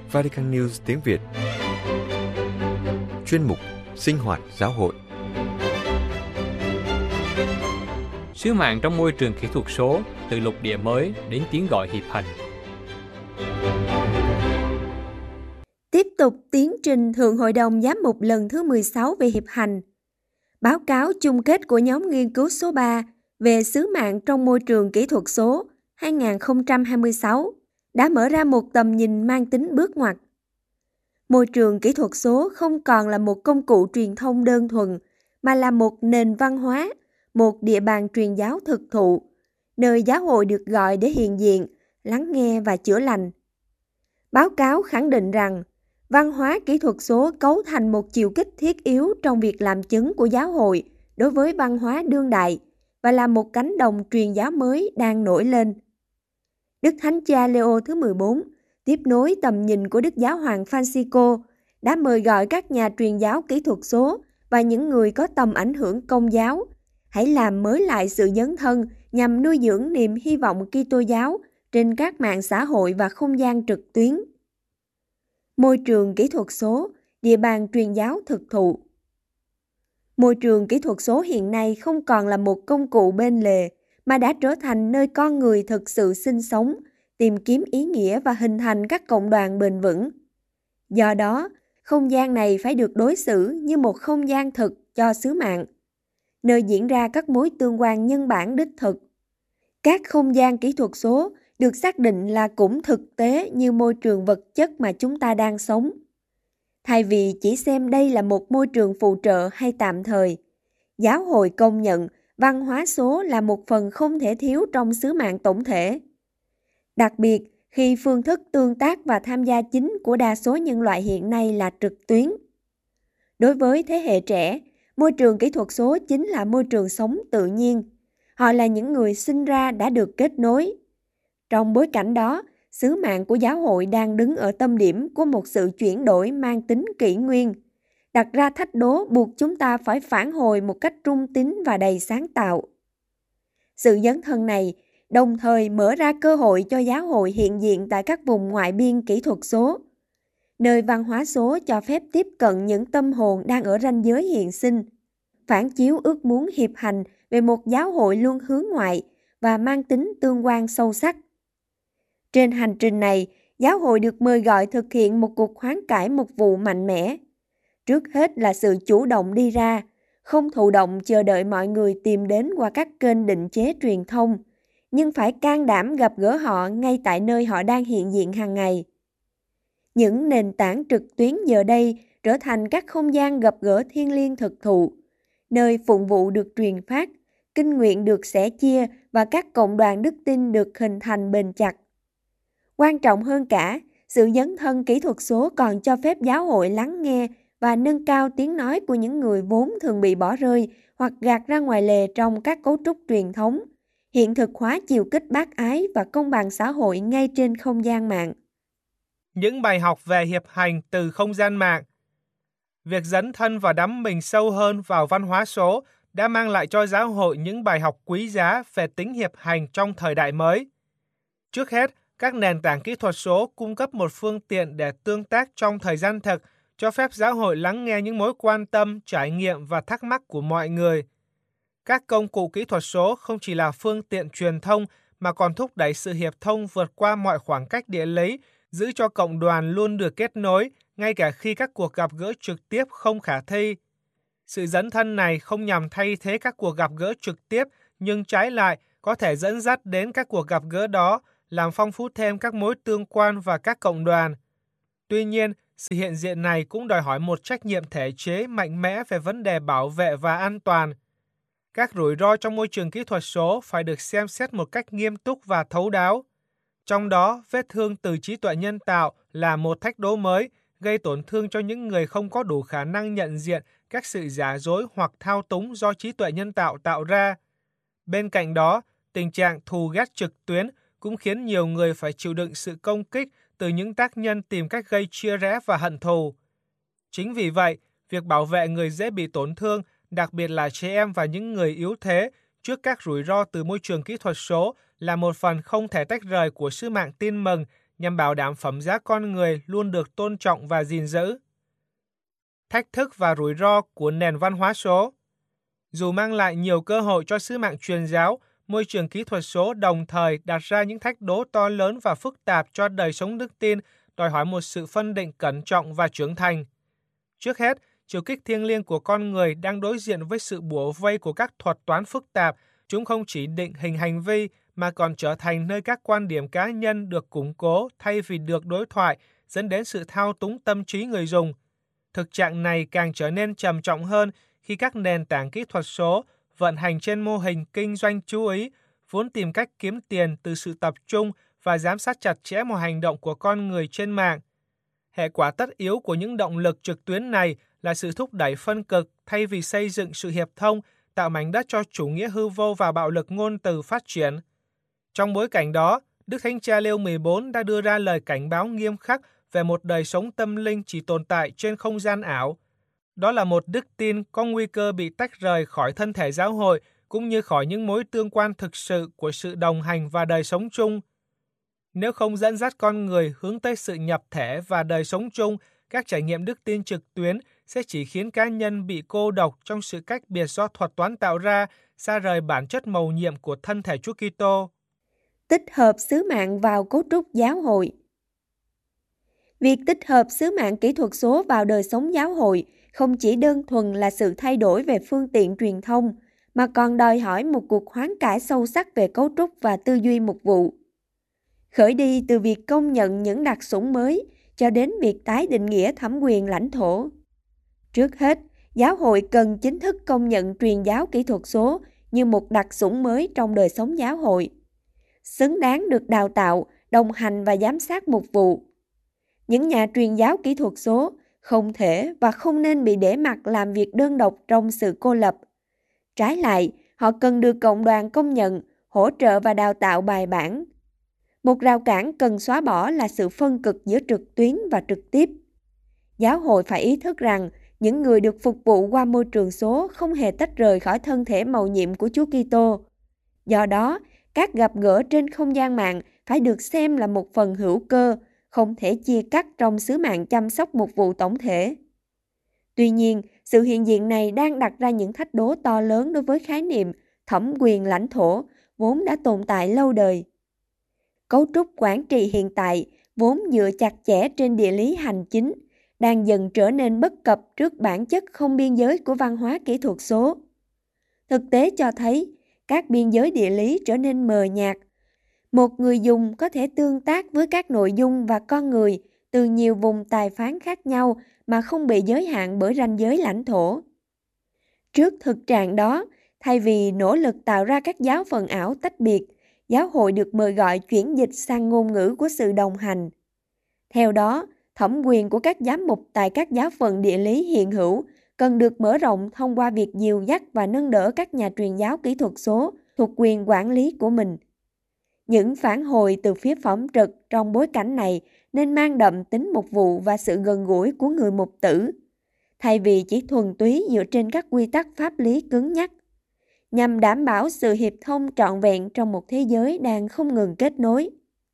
Vatican News tiếng Việt. Chuyên mục Sinh hoạt giáo hội. Sứ mạng trong môi trường kỹ thuật số, từ lục địa mới đến tiếng gọi hiệp hành. Tiếp tục tiến trình Thượng Hội đồng Giám mục lần thứ 16 về hiệp hành. Báo cáo chung kết của nhóm nghiên cứu số 3 về sứ mạng trong môi trường kỹ thuật số 2026 đã mở ra một tầm nhìn mang tính bước ngoặt. Môi trường kỹ thuật số không còn là một công cụ truyền thông đơn thuần, mà là một nền văn hóa, một địa bàn truyền giáo thực thụ, nơi giáo hội được gọi để hiện diện, lắng nghe và chữa lành. Báo cáo khẳng định rằng, văn hóa kỹ thuật số cấu thành một chiều kích thiết yếu trong việc làm chứng của giáo hội đối với văn hóa đương đại và là một cánh đồng truyền giáo mới đang nổi lên. Đức Thánh Cha Leo thứ 14, tiếp nối tầm nhìn của Đức Giáo hoàng Francisco, đã mời gọi các nhà truyền giáo kỹ thuật số và những người có tầm ảnh hưởng công giáo hãy làm mới lại sự dấn thân nhằm nuôi dưỡng niềm hy vọng Kitô giáo trên các mạng xã hội và không gian trực tuyến. Môi trường kỹ thuật số, địa bàn truyền giáo thực thụ. Môi trường kỹ thuật số hiện nay không còn là một công cụ bên lề, mà đã trở thành nơi con người thực sự sinh sống, tìm kiếm ý nghĩa và hình thành các cộng đoàn bền vững. Do đó, không gian này phải được đối xử như một không gian thực cho sứ mạng, nơi diễn ra các mối tương quan nhân bản đích thực. Các không gian kỹ thuật số được xác định là cũng thực tế như môi trường vật chất mà chúng ta đang sống. Thay vì chỉ xem đây là một môi trường phụ trợ hay tạm thời, giáo hội công nhận văn hóa số là một phần không thể thiếu trong sứ mạng tổng thể. Đặc biệt khi phương thức tương tác và tham gia chính của đa số nhân loại hiện nay là trực tuyến. Đối với thế hệ trẻ, môi trường kỹ thuật số chính là môi trường sống tự nhiên. Họ là những người sinh ra đã được kết nối. Trong bối cảnh đó, sứ mạng của giáo hội đang đứng ở tâm điểm của một sự chuyển đổi mang tính kỷ nguyên, đặt ra thách đố buộc chúng ta phải phản hồi một cách trung tín và đầy sáng tạo. Sự dấn thân này đồng thời mở ra cơ hội cho giáo hội hiện diện tại các vùng ngoại biên kỹ thuật số, nơi văn hóa số cho phép tiếp cận những tâm hồn đang ở ranh giới hiện sinh, phản chiếu ước muốn hiệp hành về một giáo hội luôn hướng ngoại và mang tính tương quan sâu sắc. Trên hành trình này, giáo hội được mời gọi thực hiện một cuộc hoán cải mục vụ mạnh mẽ. Trước hết là sự chủ động đi ra, không thụ động chờ đợi mọi người tìm đến qua các kênh định chế truyền thông, nhưng phải can đảm gặp gỡ họ ngay tại nơi họ đang hiện diện hàng ngày. Những nền tảng trực tuyến giờ đây trở thành các không gian gặp gỡ thiêng liêng thực thụ, nơi phụng vụ được truyền phát, kinh nguyện được sẻ chia và các cộng đoàn đức tin được hình thành bền chặt. Quan trọng hơn cả, sự dấn thân kỹ thuật số còn cho phép giáo hội lắng nghe và nâng cao tiếng nói của những người vốn thường bị bỏ rơi hoặc gạt ra ngoài lề trong các cấu trúc truyền thống, hiện thực hóa chiều kích bác ái và công bằng xã hội ngay trên không gian mạng. Những bài học về hiệp hành từ không gian mạng. Việc dấn thân và đắm mình sâu hơn vào văn hóa số đã mang lại cho giáo hội những bài học quý giá về tính hiệp hành trong thời đại mới. Trước hết, các nền tảng kỹ thuật số cung cấp một phương tiện để tương tác trong thời gian thực, cho phép giáo hội lắng nghe những mối quan tâm, trải nghiệm và thắc mắc của mọi người. Các công cụ kỹ thuật số không chỉ là phương tiện truyền thông mà còn thúc đẩy sự hiệp thông vượt qua mọi khoảng cách địa lý, giữ cho cộng đoàn luôn được kết nối, ngay cả khi các cuộc gặp gỡ trực tiếp không khả thi. Sự dấn thân này không nhằm thay thế các cuộc gặp gỡ trực tiếp, nhưng trái lại có thể dẫn dắt đến các cuộc gặp gỡ đó, làm phong phú thêm các mối tương quan và các cộng đoàn. Tuy nhiên, sự hiện diện này cũng đòi hỏi một trách nhiệm thể chế mạnh mẽ về vấn đề bảo vệ và an toàn. Các rủi ro trong môi trường kỹ thuật số phải được xem xét một cách nghiêm túc và thấu đáo. Trong đó, vết thương từ trí tuệ nhân tạo là một thách đố mới, gây tổn thương cho những người không có đủ khả năng nhận diện các sự giả dối hoặc thao túng do trí tuệ nhân tạo tạo ra. Bên cạnh đó, tình trạng thù ghét trực tuyến cũng khiến nhiều người phải chịu đựng sự công kích từ những tác nhân tìm cách gây chia rẽ và hận thù. Chính vì vậy, việc bảo vệ người dễ bị tổn thương, đặc biệt là trẻ em và những người yếu thế, trước các rủi ro từ môi trường kỹ thuật số là một phần không thể tách rời của sứ mạng tin mừng nhằm bảo đảm phẩm giá con người luôn được tôn trọng và gìn giữ. Thách thức và rủi ro của nền văn hóa số. Dù mang lại nhiều cơ hội cho sứ mạng truyền giáo, môi trường kỹ thuật số đồng thời đặt ra những thách đố to lớn và phức tạp cho đời sống đức tin, đòi hỏi một sự phân định cẩn trọng và trưởng thành. Trước hết, chiều kích thiêng liêng của con người đang đối diện với sự bủa vây của các thuật toán phức tạp. Chúng không chỉ định hình hành vi mà còn trở thành nơi các quan điểm cá nhân được củng cố thay vì được đối thoại, dẫn đến sự thao túng tâm trí người dùng. Thực trạng này càng trở nên trầm trọng hơn khi các nền tảng kỹ thuật số vận hành trên mô hình kinh doanh chú ý, vốn tìm cách kiếm tiền từ sự tập trung và giám sát chặt chẽ mọi hành động của con người trên mạng. Hệ quả tất yếu của những động lực trực tuyến này là sự thúc đẩy phân cực thay vì xây dựng sự hiệp thông, tạo mảnh đất cho chủ nghĩa hư vô và bạo lực ngôn từ phát triển. Trong bối cảnh đó, Đức Thánh Cha Leo 14 đã đưa ra lời cảnh báo nghiêm khắc về một đời sống tâm linh chỉ tồn tại trên không gian ảo. Đó là một đức tin có nguy cơ bị tách rời khỏi thân thể giáo hội cũng như khỏi những mối tương quan thực sự của sự đồng hành và đời sống chung. Nếu không dẫn dắt con người hướng tới sự nhập thể và đời sống chung, các trải nghiệm đức tin trực tuyến sẽ chỉ khiến cá nhân bị cô độc trong sự cách biệt do thuật toán tạo ra, xa rời bản chất mầu nhiệm của thân thể Chúa Kitô. Tích hợp sứ mạng vào cấu trúc giáo hội. Việc tích hợp sứ mạng kỹ thuật số vào đời sống giáo hội không chỉ đơn thuần là sự thay đổi về phương tiện truyền thông, mà còn đòi hỏi một cuộc hoán cải sâu sắc về cấu trúc và tư duy mục vụ. Khởi đi từ việc công nhận những đặc sủng mới cho đến việc tái định nghĩa thẩm quyền lãnh thổ. Trước hết, giáo hội cần chính thức công nhận truyền giáo kỹ thuật số như một đặc sủng mới trong đời sống giáo hội, xứng đáng được đào tạo, đồng hành và giám sát mục vụ. Những nhà truyền giáo kỹ thuật số không thể và không nên bị để mặc làm việc đơn độc trong sự cô lập. Trái lại, họ cần được cộng đoàn công nhận, hỗ trợ và đào tạo bài bản. Một rào cản cần xóa bỏ là sự phân cực giữa trực tuyến và trực tiếp. Giáo hội phải ý thức rằng những người được phục vụ qua môi trường số không hề tách rời khỏi thân thể mầu nhiệm của Chúa Kitô. Do đó, các gặp gỡ trên không gian mạng phải được xem là một phần hữu cơ, không thể chia cắt trong sứ mạng chăm sóc mục vụ tổng thể. Tuy nhiên, sự hiện diện này đang đặt ra những thách đố to lớn đối với khái niệm thẩm quyền lãnh thổ, vốn đã tồn tại lâu đời. Cấu trúc quản trị hiện tại, vốn dựa chặt chẽ trên địa lý hành chính, đang dần trở nên bất cập trước bản chất không biên giới của văn hóa kỹ thuật số. Thực tế cho thấy, các biên giới địa lý trở nên mờ nhạt. Một người dùng có thể tương tác với các nội dung và con người từ nhiều vùng tài phán khác nhau mà không bị giới hạn bởi ranh giới lãnh thổ. Trước thực trạng đó, thay vì nỗ lực tạo ra các giáo phận ảo tách biệt, giáo hội được mời gọi chuyển dịch sang ngôn ngữ của sự đồng hành. Theo đó, thẩm quyền của các giám mục tại các giáo phận địa lý hiện hữu cần được mở rộng thông qua việc dìu dắt và nâng đỡ các nhà truyền giáo kỹ thuật số thuộc quyền quản lý của mình. Những phản hồi từ phía phẩm trực trong bối cảnh này nên mang đậm tính mục vụ và sự gần gũi của người mục tử, thay vì chỉ thuần túy dựa trên các quy tắc pháp lý cứng nhắc, nhằm đảm bảo sự hiệp thông trọn vẹn trong một thế giới đang không ngừng kết nối.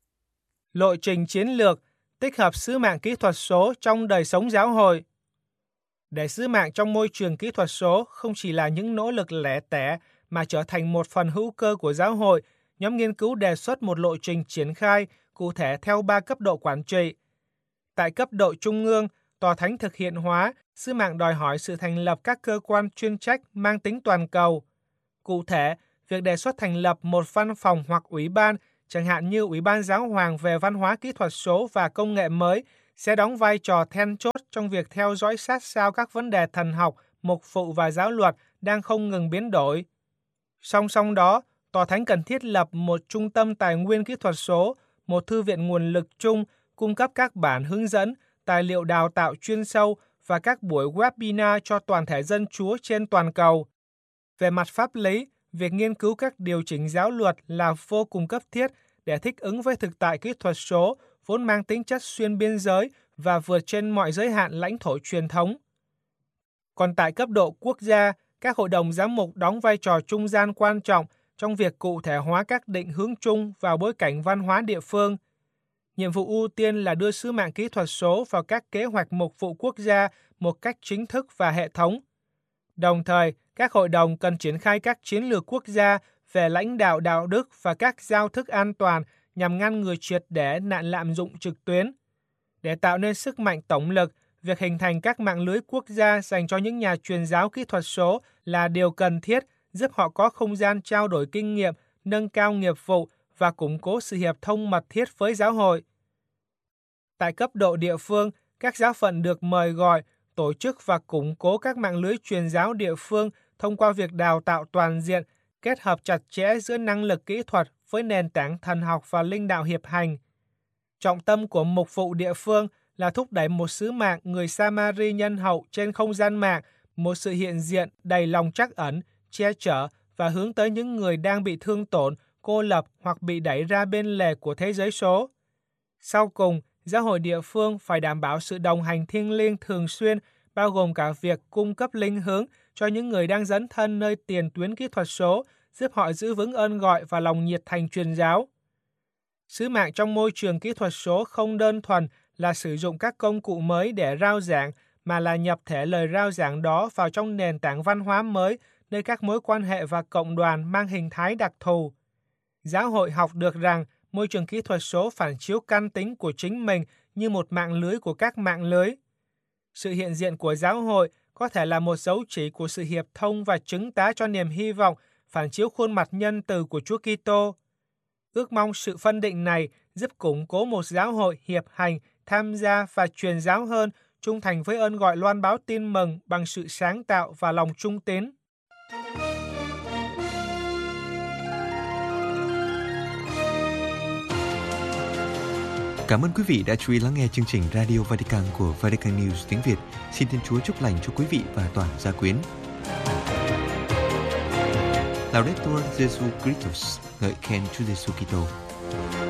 Lộ trình chiến lược tích hợp sứ mạng kỹ thuật số trong đời sống giáo hội. Để sứ mạng trong môi trường kỹ thuật số không chỉ là những nỗ lực lẻ tẻ mà trở thành một phần hữu cơ của giáo hội, nhóm nghiên cứu đề xuất một lộ trình triển khai cụ thể theo 3 cấp độ quản trị. Tại cấp độ trung ương, tòa thánh thực hiện hóa, sứ mạng đòi hỏi sự thành lập các cơ quan chuyên trách mang tính toàn cầu. Cụ thể, việc đề xuất thành lập một văn phòng hoặc ủy ban, chẳng hạn như Ủy ban Giáo hoàng về văn hóa kỹ thuật số và công nghệ mới, sẽ đóng vai trò then chốt trong việc theo dõi sát sao các vấn đề thần học, mục vụ và giáo luật đang không ngừng biến đổi. Song song đó, tòa thánh cần thiết lập một trung tâm tài nguyên kỹ thuật số, một thư viện nguồn lực chung, cung cấp các bản hướng dẫn, tài liệu đào tạo chuyên sâu và các buổi webinar cho toàn thể dân Chúa trên toàn cầu. Về mặt pháp lý, việc nghiên cứu các điều chỉnh giáo luật là vô cùng cấp thiết để thích ứng với thực tại kỹ thuật số, vốn mang tính chất xuyên biên giới và vượt trên mọi giới hạn lãnh thổ truyền thống. Còn tại cấp độ quốc gia, các hội đồng giám mục đóng vai trò trung gian quan trọng trong việc cụ thể hóa các định hướng chung vào bối cảnh văn hóa địa phương. Nhiệm vụ ưu tiên là đưa sứ mạng kỹ thuật số vào các kế hoạch mục vụ quốc gia một cách chính thức và hệ thống. Đồng thời, các hội đồng cần triển khai các chiến lược quốc gia về lãnh đạo đạo đức và các giao thức an toàn nhằm ngăn ngừa triệt để nạn lạm dụng trực tuyến. Để tạo nên sức mạnh tổng lực, việc hình thành các mạng lưới quốc gia dành cho những nhà truyền giáo kỹ thuật số là điều cần thiết, giúp họ có không gian trao đổi kinh nghiệm, nâng cao nghiệp vụ và củng cố sự hiệp thông mật thiết với giáo hội. Tại cấp độ địa phương, các giáo phận được mời gọi, tổ chức và củng cố các mạng lưới truyền giáo địa phương thông qua việc đào tạo toàn diện, kết hợp chặt chẽ giữa năng lực kỹ thuật với nền tảng thần học và linh đạo hiệp hành. Trọng tâm của mục vụ địa phương là thúc đẩy một sứ mạng người Samari nhân hậu trên không gian mạng, một sự hiện diện đầy lòng trắc ẩn, che chở và hướng tới những người đang bị thương tổn, cô lập hoặc bị đẩy ra bên lề của thế giới số. Sau cùng, giáo hội địa phương phải đảm bảo sự đồng hành thiêng liêng thường xuyên, bao gồm cả việc cung cấp linh hướng cho những người đang dấn thân nơi tiền tuyến kỹ thuật số, giúp họ giữ vững ơn gọi và lòng nhiệt thành truyền giáo. Sứ mạng trong môi trường kỹ thuật số không đơn thuần là sử dụng các công cụ mới để rao giảng, mà là nhập thể lời rao giảng đó vào trong nền tảng văn hóa mới, nơi các mối quan hệ và cộng đoàn mang hình thái đặc thù. Giáo hội học được rằng môi trường kỹ thuật số phản chiếu căn tính của chính mình như một mạng lưới của các mạng lưới. Sự hiện diện của giáo hội có thể là một dấu chỉ của sự hiệp thông và chứng tá cho niềm hy vọng, phản chiếu khuôn mặt nhân từ của Chúa Kitô. Ước mong sự phân định này giúp củng cố một giáo hội hiệp hành, tham gia và truyền giáo hơn, trung thành với ơn gọi loan báo tin mừng bằng sự sáng tạo và lòng trung tín. Cảm ơn quý vị đã chú ý lắng nghe chương trình Radio Vatican của Vatican News tiếng Việt. Xin Thiên Chúa chúc lành cho quý vị và toàn gia quyến. Laudetur Jesu Christus, ngợi khen Chúa Giêsu Kitô.